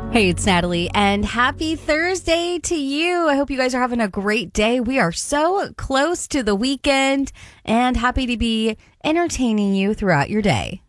Hey, it's Natalie, and happy Thursday to you. I hope you guys are having a great day. We are so close to the weekend and happy to be entertaining you throughout your day.